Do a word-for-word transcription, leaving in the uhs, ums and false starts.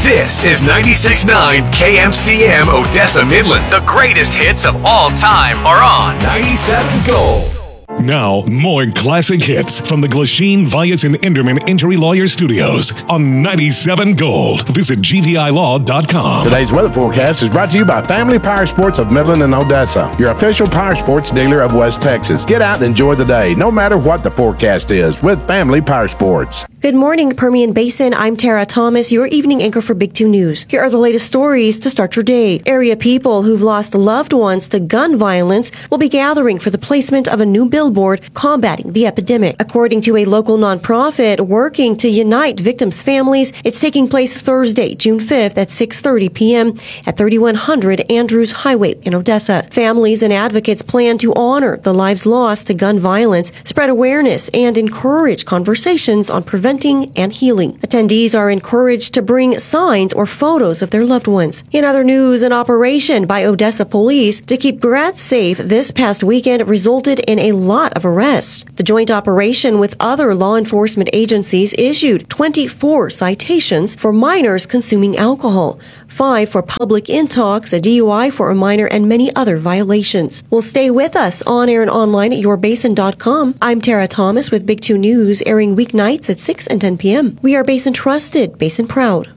This is ninety-six point nine K M C M Odessa Midland. The greatest hits of all time are on ninety-seven Gold. Now, more classic hits from the Glasheen, Vyas, and Enderman Injury Lawyer Studios on ninety-seven Gold. Visit G V I law dot com. Today's weather forecast is brought to you by Family Power Sports of Midland and Odessa, your official power sports dealer of West Texas. Get out and enjoy the day, no matter what the forecast is, with Family Power Sports. Good morning, Permian Basin. I'm Tara Thomas, your evening anchor for Big Two News. Here are the latest stories to start your day. Area people who've lost loved ones to gun violence will be gathering for the placement of a new billboard combating the epidemic. According to a local nonprofit working to unite victims' families, it's taking place Thursday, June fifth at six thirty p.m. at thirty-one hundred Andrews Highway in Odessa. Families and advocates plan to honor the lives lost to gun violence, spread awareness, and encourage conversations on preventing and healing. Attendees are encouraged to bring signs or photos of their loved ones. In other news, an operation by Odessa police to keep Graz safe this past weekend resulted in a lot of arrests. The joint operation with other law enforcement agencies issued twenty-four citations for minors consuming alcohol, five for public intox, a D U I for a minor, and many other violations. Well, stay with us on air and online at your basin dot com. I'm Tara Thomas with Big Two News, airing weeknights at six and ten p.m. We are Basin Trusted, Basin Proud.